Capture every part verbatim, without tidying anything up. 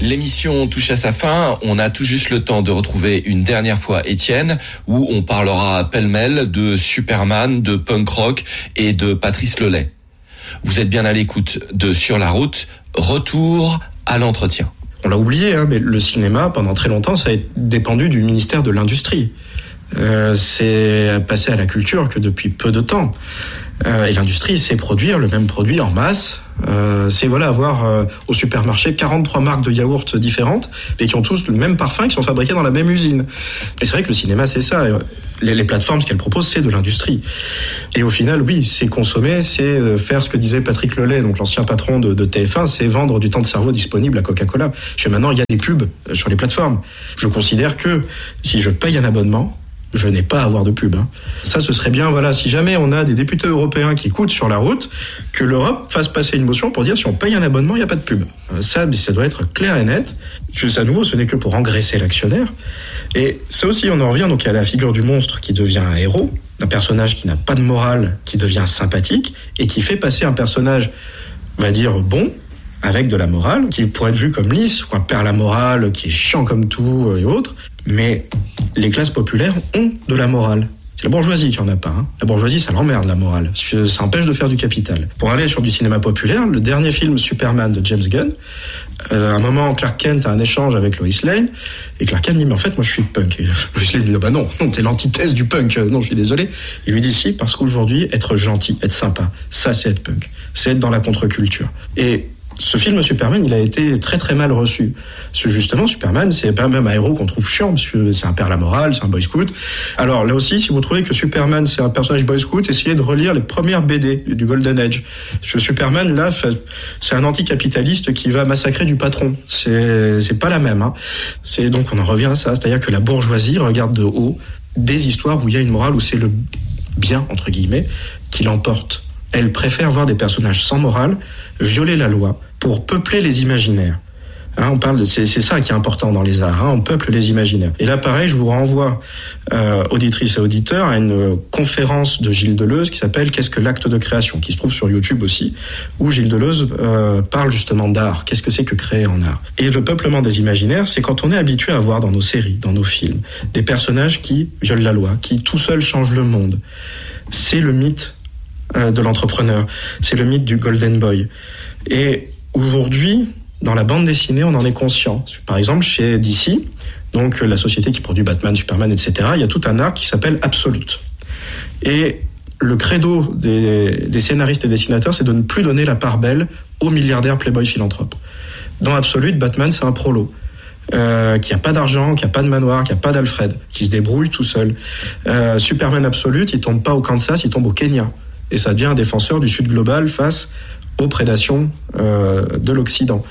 L'émission touche à sa fin. On a tout juste le temps de retrouver une dernière fois Étienne, où on parlera pêle-mêle de Superman, de punk rock et de Patrice Lelay. Vous êtes bien à l'écoute de Sur la route. Retour à l'entretien. On l'a oublié, hein, mais le cinéma, pendant très longtemps, ça a dépendu du ministère de l'Industrie. Euh, c'est passé à la culture que depuis peu de temps. Euh, et l'industrie, c'est produire le même produit en masse. Euh, c'est voilà avoir euh, au supermarché quarante-trois marques de yaourts différentes, mais qui ont tous le même parfum, qui sont fabriqués dans la même usine. Et c'est vrai que le cinéma, c'est ça. Les, les plateformes, ce qu'elles proposent, c'est de l'industrie. Et au final, oui, c'est consommer, c'est faire ce que disait Patrick Lelay, donc l'ancien patron de, de T F un, c'est vendre du temps de cerveau disponible à Coca-Cola. Je fais maintenant, il y a des pubs sur les plateformes. Je considère que si je paye un abonnement, je n'ai pas à avoir de pub. Hein. Ça, ce serait bien, voilà, si jamais on a des députés européens qui écoutent Sur la route, que l'Europe fasse passer une motion pour dire si on paye un abonnement, il n'y a pas de pub. Ça, ça doit être clair et net. Juste à nouveau, ce n'est que pour engraisser l'actionnaire. Et ça aussi, on en revient donc à la figure du monstre qui devient un héros, un personnage qui n'a pas de morale, qui devient sympathique, et qui fait passer un personnage, on va dire, bon, avec de la morale, qui pourrait être vu comme lisse, ou un père la morale, qui est chiant comme tout et autres. Mais les classes populaires ont de la morale. C'est la bourgeoisie qui en a pas. Hein. La bourgeoisie, ça l'emmerde, la morale. Ça empêche de faire du capital. Pour aller sur du cinéma populaire, le dernier film Superman de James Gunn, euh, à un moment, Clark Kent a un échange avec Lois Lane, et Clark Kent dit, mais en fait, moi, je suis punk. Et Lois Lane lui dit, bah non, non, t'es l'antithèse du punk. Non, je suis désolé. Il lui dit, si, parce qu'aujourd'hui, être gentil, être sympa, ça, c'est être punk. C'est être dans la contre-culture. Et ce film Superman, il a été très très mal reçu. Parce que justement, Superman, c'est pas même un héros qu'on trouve chiant, parce que c'est un père la morale, c'est un boy scout. Alors là aussi, si vous trouvez que Superman, c'est un personnage boy scout, essayez de relire les premières B D du Golden Age. Parce que Superman, là, c'est un anticapitaliste qui va massacrer du patron. C'est, c'est pas la même. Hein. C'est donc, on en revient à ça. C'est-à-dire que la bourgeoisie regarde de haut des histoires où il y a une morale, où c'est le bien, entre guillemets, qui l'emporte. Elle préfère voir des personnages sans morale violer la loi pour peupler les imaginaires. Hein, on parle de, c'est, c'est ça qui est important dans les arts. Hein, on peuple les imaginaires. Et là, pareil, je vous renvoie, euh, auditrices et auditeurs, à une conférence de Gilles Deleuze qui s'appelle « Qu'est-ce que l'acte de création ?» qui se trouve sur YouTube aussi, où Gilles Deleuze euh, parle justement d'art. Qu'est-ce que c'est que créer en art ? Et le peuplement des imaginaires, c'est quand on est habitué à voir dans nos séries, dans nos films, des personnages qui violent la loi, qui tout seuls changent le monde. C'est le mythe de l'entrepreneur. C'est le mythe du Golden Boy. Et aujourd'hui, dans la bande dessinée, on en est conscient. Par exemple, chez D C, donc la société qui produit Batman, Superman, et cetera, il y a tout un arc qui s'appelle Absolute. Et le credo des, des scénaristes et dessinateurs, c'est de ne plus donner la part belle aux milliardaires playboy philanthropes. Dans Absolute, Batman, c'est un prolo. Euh, qui a pas d'argent, qui a pas de manoir, qui a pas d'Alfred, qui se débrouille tout seul. Euh, Superman Absolute, il tombe pas au Kansas, il tombe au Kenya. Et ça devient un défenseur du Sud global face aux prédations euh, de l'Occident.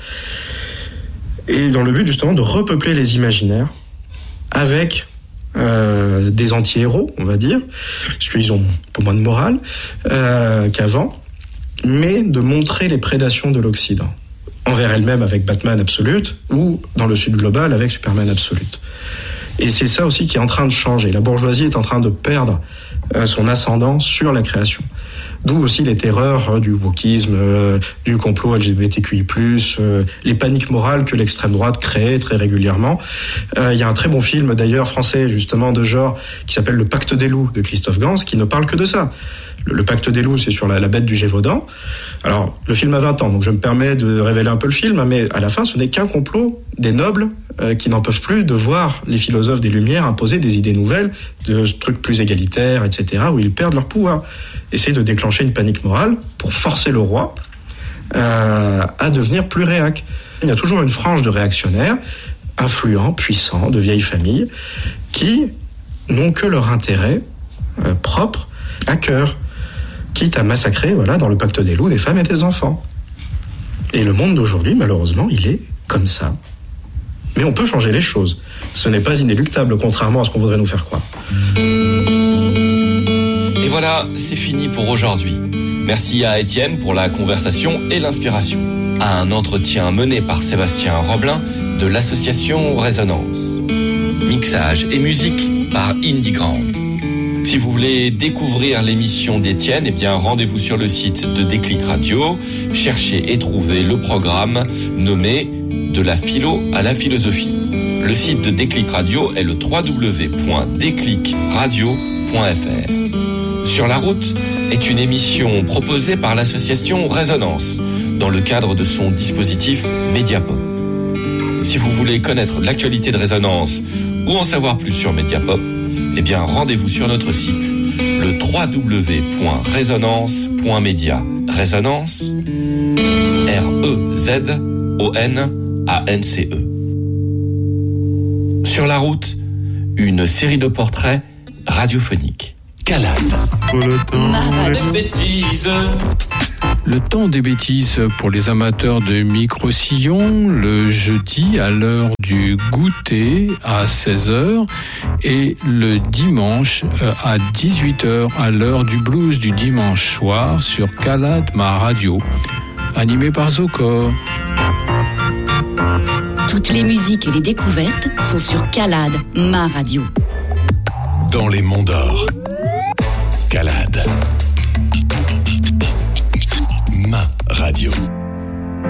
Et dans le but justement de repeupler les imaginaires avec euh, des anti-héros, on va dire, parce qu'ils ont un peu moins de morale euh, qu'avant, mais de montrer les prédations de l'Occident envers elle-même avec Batman Absolute ou dans le Sud global avec Superman Absolute. Et c'est ça aussi qui est en train de changer. La bourgeoisie est en train de perdre euh, son ascendant sur la création. D'où aussi les terreurs euh, du wokisme, euh, du complot L G B T Q I plus, euh, les paniques morales que l'extrême droite crée très régulièrement. Il euh, y a un très bon film d'ailleurs français justement de genre qui s'appelle Le Pacte des loups de Christophe Gans qui ne parle que de ça. Le, le Pacte des loups, c'est sur la, la bête du Gévaudan. Alors, le film a vingt ans, donc je me permets de révéler un peu le film, mais à la fin, ce n'est qu'un complot des nobles euh, qui n'en peuvent plus de voir les philosophes des Lumières imposer des idées nouvelles, de trucs plus égalitaires, et cetera, où ils perdent leur pouvoir. Essayer de déclencher une panique morale pour forcer le roi euh, à devenir plus réac. Il y a toujours une frange de réactionnaires, influents, puissants, de vieilles familles, qui n'ont que leur intérêt euh, propre à cœur, quitte à massacrer, voilà, dans le Pacte des loups, des femmes et des enfants. Et le monde d'aujourd'hui, malheureusement, il est comme ça. Mais on peut changer les choses. Ce n'est pas inéluctable, contrairement à ce qu'on voudrait nous faire croire. Et voilà, c'est fini pour aujourd'hui. Merci à Étienne pour la conversation et l'inspiration. À un entretien mené par Sébastien Roblin de l'association Résonance. Mixage et musique par Indie Ground. Si vous voulez découvrir l'émission d'Étienne, eh bien rendez-vous sur le site de Déclic Radio, cherchez et trouvez le programme nommé de la philo à la philosophie. Le site de Déclic Radio est le w w w point déclic radio point f r. Sur la route est une émission proposée par l'association Résonance dans le cadre de son dispositif Mediapop. Si vous voulez connaître l'actualité de Résonance ou en savoir plus sur Mediapop, eh bien rendez-vous sur notre site le w w w point résonance point media. Résonance, R E Z O N A N C E. Sur la route, une série de portraits radiophoniques. Calade. Le bêtises. Le temps des bêtises pour les amateurs de micro-sillons, le jeudi à l'heure du goûter à seize heures et le dimanche à dix-huit heures à l'heure du blues du dimanche soir sur Calade, ma radio, animé par Zocor. Toutes les musiques et les découvertes sont sur Calade, ma radio. Dans les monts d'or. Calade.